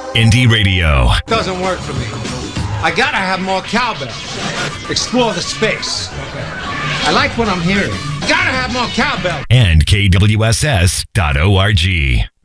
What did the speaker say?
Indie Radio. Doesn't work for me. I gotta have more cowbell. Explore the space. I like what I'm hearing. Gotta have more cowbell. And KWSS.org.